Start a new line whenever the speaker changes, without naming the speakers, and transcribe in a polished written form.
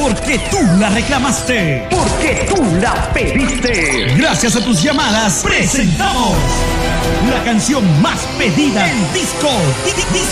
Porque tú la reclamaste.
Porque tú la pediste.
Gracias a tus llamadas, presentamos la canción más pedida en disco.